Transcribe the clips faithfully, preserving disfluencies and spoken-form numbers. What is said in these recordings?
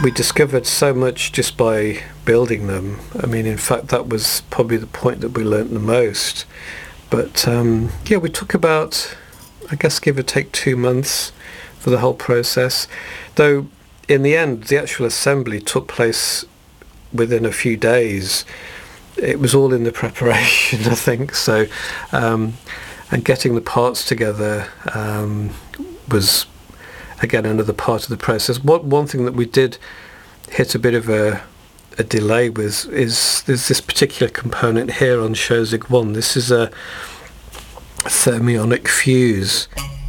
we discovered so much just by building them. I mean, in fact, that was probably the point that we learnt the most. But um, yeah, we took about, I guess, give or take two months for the whole process. Though, in the end, the actual assembly took place within a few days. It was all in the preparation, I think. So, um, and getting the parts together um, was, again, another part of the process. What one thing that we did hit a bit of a, a delay with is there's this particular component here on Shozig one. This is a thermionic fuse.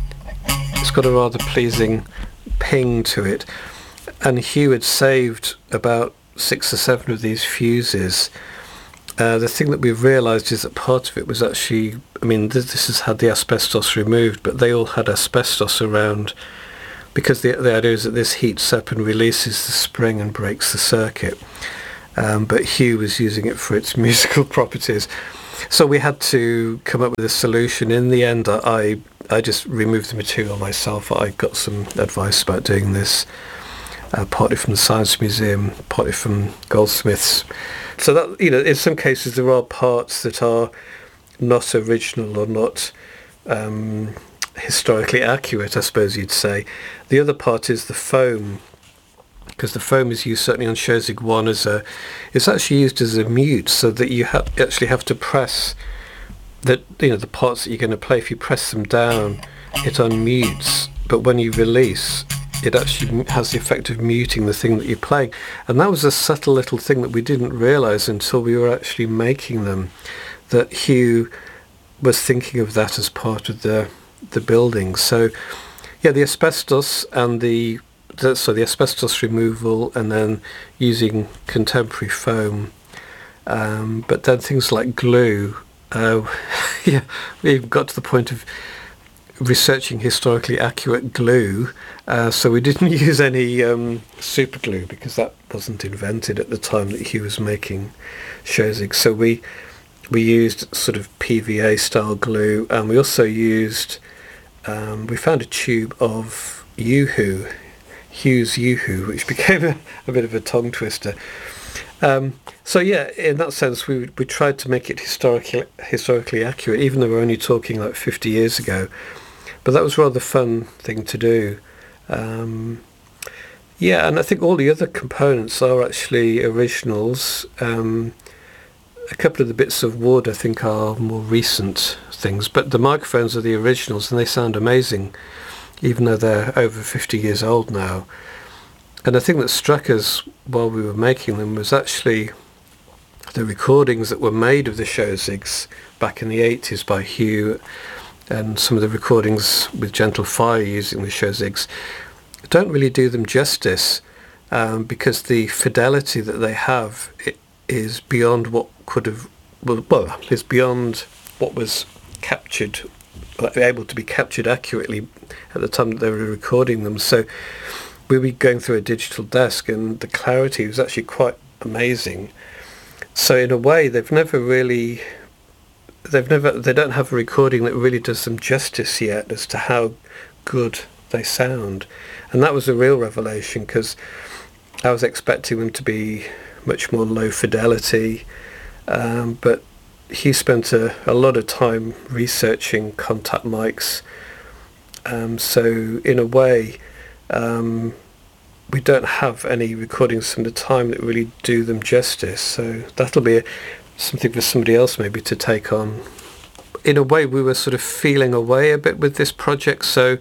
It's got a rather pleasing ping to it, and Hugh had saved about six or seven of these fuses. Uh, the thing that we've realised is that part of it was actually, I mean, this, this has had the asbestos removed, but they all had asbestos around, because the, the idea is that this heats up and releases the spring and breaks the circuit. Um, but Hugh was using it for its musical properties. So we had to come up with a solution. In the end, I I just removed the material myself. I got some advice about doing this, uh, partly from the Science Museum, partly from Goldsmiths. So that, you know, in some cases there are parts that are not original or not um, historically accurate, I suppose you'd say. The other part is the foam, because the foam is used certainly on Shozig one as a, it's actually used as a mute, so that you ha- actually have to press that, you know, the parts that you're going to play, if you press them down, it unmutes, but when you release, it actually has the effect of muting the thing that you're playing. And that was a subtle little thing that we didn't realise until we were actually making them, that Hugh was thinking of that as part of the the building. So yeah, the asbestos and the, the so the asbestos removal, and then using contemporary foam, um, but then things like glue. Uh, yeah, we've got to the point of researching historically accurate glue, uh, so we didn't use any um, super glue, because that wasn't invented at the time that he was making Shozig. So we we used sort of P V A style glue, and we also used um, we found a tube of Yoo-hoo, Hugh's Yoo-hoo, which became a, a bit of a tongue twister. Um, so yeah, in that sense, we we tried to make it historically historically accurate, even though we're only talking like fifty years ago. But that was a rather fun thing to do. Um, yeah, and I think all the other components are actually originals. Um, a couple of the bits of wood, I think, are more recent things, but the microphones are the originals, and they sound amazing, even though they're over fifty years old now. And the thing that struck us while we were making them was actually the recordings that were made of the Shozigs back in the eighties by Hugh, and some of the recordings with Gentle Fire using the Shozigs don't really do them justice, um, because the fidelity that they have it is beyond what could have, well, well, is beyond what was captured, able to be captured accurately at the time that they were recording them. So we were going through a digital desk, and the clarity was actually quite amazing. So in a way, they've never really, they've never, they don't have a recording that really does them justice yet as to how good they sound. And that was a real revelation, because I was expecting them to be much more low fidelity, um, but he spent a, a lot of time researching contact mics. Um, so in a way, um, we don't have any recordings from the time that really do them justice. So that'll be a, something for somebody else maybe to take on. In a way, we were sort of feeling away a bit with this project. So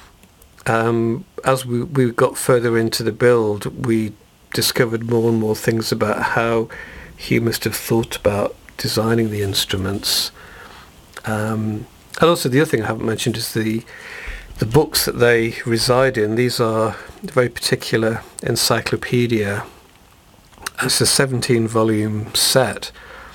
um, as we, we got further into the build, we discovered more and more things about how he must have thought about designing the instruments. Um, and also the other thing I haven't mentioned is the the books that they reside in. These are a very particular encyclopedia. It's a seventeen volume set.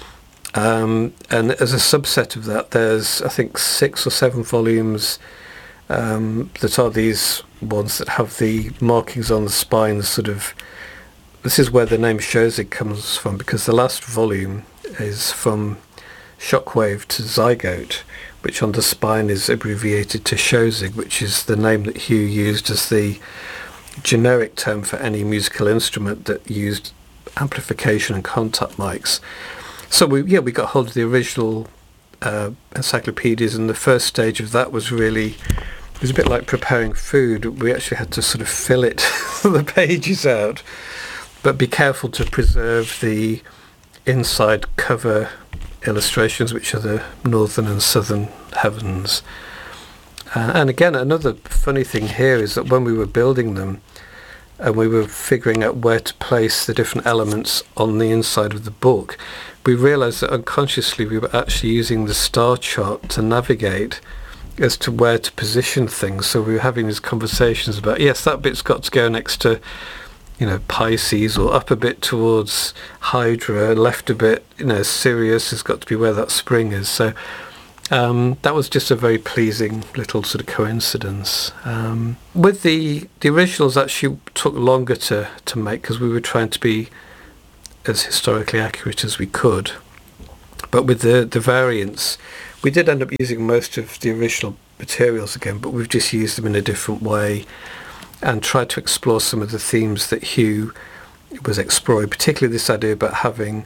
Um, and as a subset of that, there's, I think, six or seven volumes um, that are these ones that have the markings on the spine, sort of. This is where the name Shozig comes from, because the last volume is from Shockwave to Zygote, which on the spine is abbreviated to Shozig, which is the name that Hugh used as the generic term for any musical instrument that used amplification and contact mics. So we yeah we got hold of the original uh, encyclopedias, and the first stage of that was really, it was a bit like preparing food. We actually had to sort of fill it the pages out, but be careful to preserve the inside cover illustrations, which are the northern and southern heavens. Uh, and again, another funny thing here is that when we were building them and we were figuring out where to place the different elements on the inside of the book, we realised that unconsciously we were actually using the star chart to navigate as to where to position things. So we were having these conversations about, yes, that bit's got to go next to, you know, Pisces, or up a bit towards Hydra, left a bit, you know, Sirius has got to be where that spring is. So um, that was just a very pleasing little sort of coincidence. Um, with the the originals, actually took longer to, to make because we were trying to be as historically accurate as we could. But with the, the variants, we did end up using most of the original materials again, but we've just used them in a different way and tried to explore some of the themes that Hugh was exploring, particularly this idea about having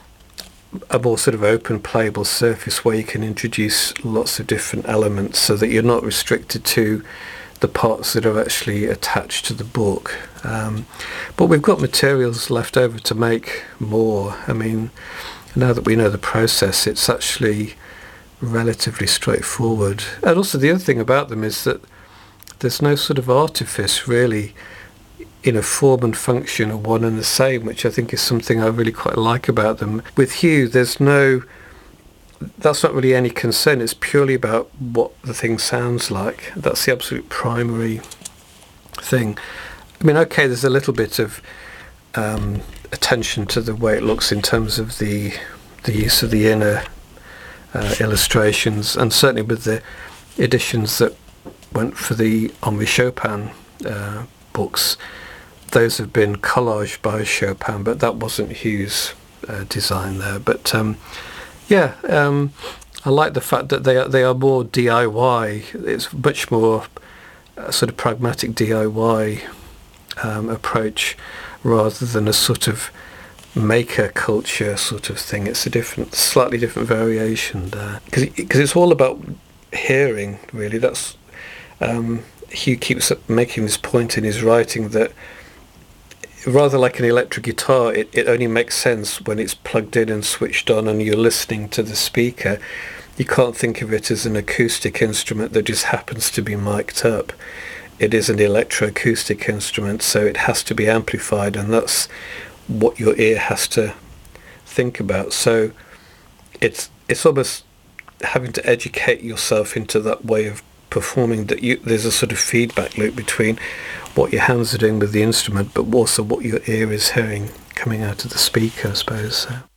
a more sort of open playable surface where you can introduce lots of different elements so that you're not restricted to the parts that are actually attached to the book. Um, but we've got materials left over to make more. I mean, now that we know the process, it's actually relatively straightforward. And also the other thing about them is that there's no sort of artifice really in a form and function are one and the same, which I think is something I really quite like about them. With Hugh, there's no, that's not really any concern. It's purely about what the thing sounds like. That's the absolute primary thing. I mean, okay, there's a little bit of um, attention to the way it looks in terms of the the use of the inner uh, illustrations, and certainly with the editions that went for the Henri Chopin uh, books, those have been collaged by Chopin, but that wasn't Hugh's uh, design there. But um, yeah, um, I like the fact that they are, they are more D I Y. It's much more a sort of pragmatic D I Y um, approach rather than a sort of maker culture sort of thing. It's a different, slightly different variation there. Because it's all about hearing, really. That's um, Hugh keeps making this point in his writing that rather like an electric guitar, it, it only makes sense when it's plugged in and switched on and you're listening to the speaker. You can't think of it as an acoustic instrument that just happens to be mic'd up. It is an electroacoustic instrument, so it has to be amplified, and that's what your ear has to think about. So it's it's almost having to educate yourself into that way of performing, that you, there's a sort of feedback loop between what your hands are doing with the instrument, but also what your ear is hearing coming out of the speaker, I suppose. So.